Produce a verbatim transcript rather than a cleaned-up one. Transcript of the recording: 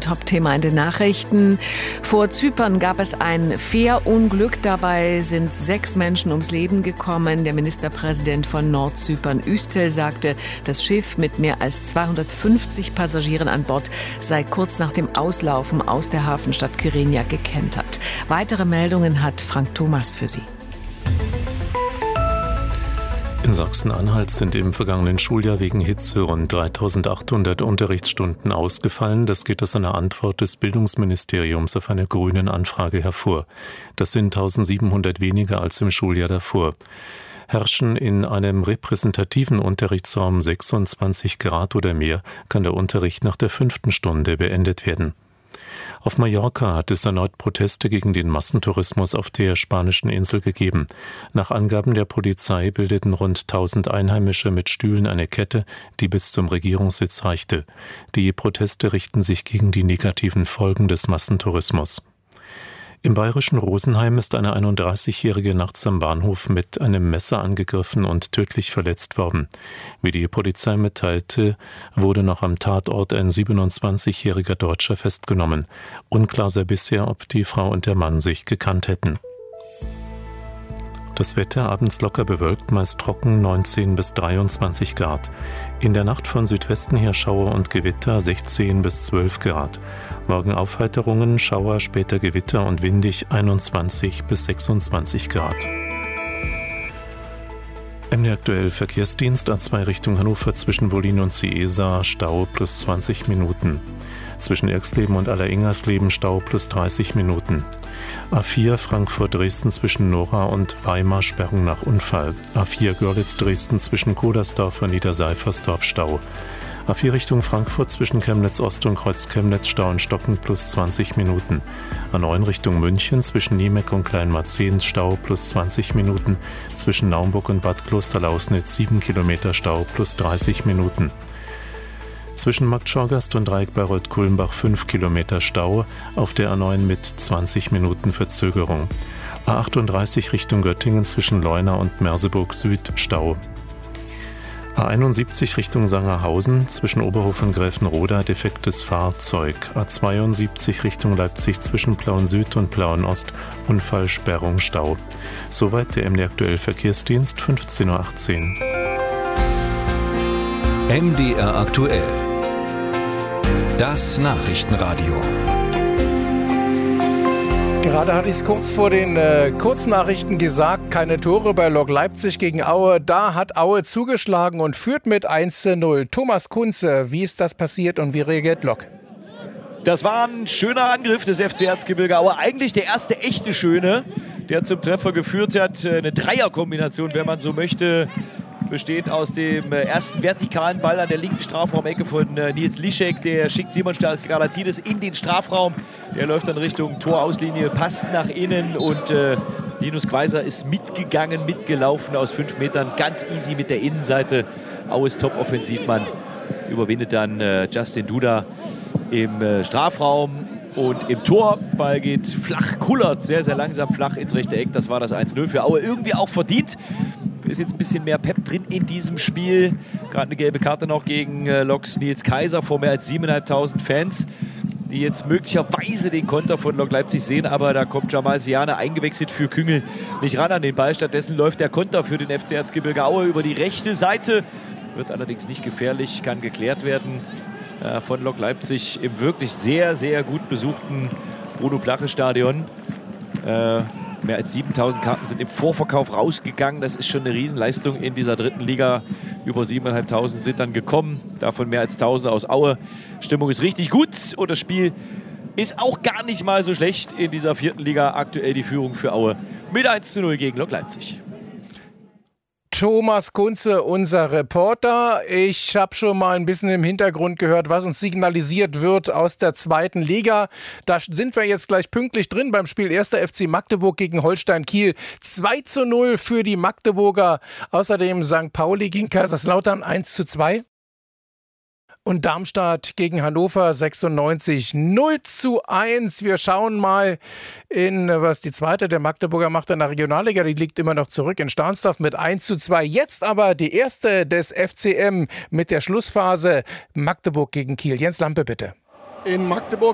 Top-Thema in den Nachrichten. Vor Zypern gab es ein Fährunglück. Dabei sind sechs Menschen ums Leben gekommen. Der Ministerpräsident von Nordzypern, Üstel, sagte, das Schiff mit mehr als zweihundertfünfzig Passagieren an Bord sei kurz nach dem Auslaufen aus der Hafenstadt Kyrenia gekentert. Weitere Meldungen hat Frank Thomas für Sie. In Sachsen-Anhalt sind im vergangenen Schuljahr wegen Hitze rund dreitausendachthundert Unterrichtsstunden ausgefallen. Das geht aus einer Antwort des Bildungsministeriums auf eine grünen Anfrage hervor. Das sind eintausendsiebenhundert weniger als im Schuljahr davor. Herrschen in einem repräsentativen Unterrichtsraum sechsundzwanzig Grad oder mehr, kann der Unterricht nach der fünften Stunde beendet werden. Auf Mallorca hat es erneut Proteste gegen den Massentourismus auf der spanischen Insel gegeben. Nach Angaben der Polizei bildeten rund tausend Einheimische mit Stühlen eine Kette, die bis zum Regierungssitz reichte. Die Proteste richten sich gegen die negativen Folgen des Massentourismus. Im bayerischen Rosenheim ist eine einunddreißigjährige nachts am Bahnhof mit einem Messer angegriffen und tödlich verletzt worden. Wie die Polizei mitteilte, wurde noch am Tatort ein siebenundzwanzigjähriger Deutscher festgenommen. Unklar sei bisher, ob die Frau und der Mann sich gekannt hätten. Das Wetter abends locker bewölkt, meist trocken, neunzehn bis dreiundzwanzig Grad. In der Nacht von Südwesten her Schauer und Gewitter, sechzehn bis zwölf Grad. Morgen Aufheiterungen, Schauer, später Gewitter und windig, einundzwanzig bis sechsundzwanzig Grad. M D aktuell Verkehrsdienst A zwei Richtung Hannover zwischen Wollin und Ciesa, Stau plus zwanzig Minuten. Zwischen Erxleben und Alleringhersleben Stau plus dreißig Minuten. A vier Frankfurt-Dresden zwischen Nora und Weimar Sperrung nach Unfall. A vier Görlitz-Dresden zwischen Kodersdorf und Niederseifersdorf Stau. A vier Richtung Frankfurt zwischen Chemnitz-Ost und Kreuz-Chemnitz Stau in Stocken plus zwanzig Minuten. A neun Richtung München zwischen Niemeck und Kleinmarzehn Stau plus zwanzig Minuten. Zwischen Naumburg und Bad Klosterlausnitz sieben Kilometer Stau plus dreißig Minuten. Zwischen Marktschorgast und Dreieck Bayreuth-Kulmbach fünf Kilometer Stau, auf der A neun mit zwanzig Minuten Verzögerung. A achtunddreißig Richtung Göttingen zwischen Leuna und Merseburg Süd Stau. A einundsiebzig Richtung Sangerhausen zwischen Oberhof und Gräfenroda defektes Fahrzeug. A zweiundsiebzig Richtung Leipzig zwischen Plauen Süd und Plauen Ost Unfallsperrung Stau. Soweit der M D aktuell Verkehrsdienst, fünfzehn Uhr achtzehn. M D R aktuell. Das Nachrichtenradio. Gerade hatte ich es kurz vor den äh, Kurznachrichten gesagt, keine Tore bei Lok Leipzig gegen Aue. Da hat Aue zugeschlagen und führt mit eins zu null. Thomas Kunze, wie ist das passiert und wie reagiert Lok? Das war ein schöner Angriff des F C Erzgebirge Aue. Eigentlich der erste echte schöne, der zum Treffer geführt hat. Eine Dreierkombination, wenn man so möchte. Besteht aus dem ersten vertikalen Ball an der linken Strafraumecke von Nils Lischek. Der schickt Simon Skarlatidis in den Strafraum. Der läuft dann Richtung Torauslinie, passt nach innen und äh, Linus Quaiser ist mitgegangen, mitgelaufen aus fünf Metern. Ganz easy mit der Innenseite. Aues Top-Offensivmann überwindet dann äh, Justin Duda im äh, Strafraum. Und im Tor, Ball geht flach, kullert sehr, sehr langsam flach ins rechte Eck. Das war das eins null für Aue. Irgendwie auch verdient. Ist jetzt ein bisschen mehr Pep drin in diesem Spiel. Gerade eine gelbe Karte noch gegen äh, Loks Nils Kaiser vor mehr als siebentausendfünfhundert Fans, die jetzt möglicherweise den Konter von Lok Leipzig sehen. Aber da kommt Jamal Siane eingewechselt für Küngel nicht ran an den Ball. Stattdessen läuft der Konter für den F C Erzgebirge Aue über die rechte Seite. Wird allerdings nicht gefährlich, kann geklärt werden äh, von Lok Leipzig im wirklich sehr, sehr gut besuchten Bruno-Plache-Stadion. Äh, Mehr als siebentausend Karten sind im Vorverkauf rausgegangen. Das ist schon eine Riesenleistung in dieser dritten Liga. Über siebentausendfünfhundert sind dann gekommen. Davon mehr als tausend aus Aue. Stimmung ist richtig gut. Und das Spiel ist auch gar nicht mal so schlecht in dieser vierten Liga. Aktuell die Führung für Aue mit eins zu null gegen Lok Leipzig. Thomas Kunze, unser Reporter. Ich habe schon mal ein bisschen im Hintergrund gehört, was uns signalisiert wird aus der zweiten Liga. Da sind wir jetzt gleich pünktlich drin beim Spiel erster F C Magdeburg gegen Holstein Kiel. zwei zu null für die Magdeburger. Außerdem Sankt Pauli gegen Kaiserslautern eins zu zwei. Und Darmstadt gegen Hannover sechsundneunzig null zu eins. Wir schauen mal in, was die zweite der Magdeburger macht in der Regionalliga. Die liegt immer noch zurück in Stahnsdorf mit eins zu zwei. Jetzt aber die erste des F C M mit der Schlussphase. Magdeburg gegen Kiel. Jens Lampe, bitte. In Magdeburg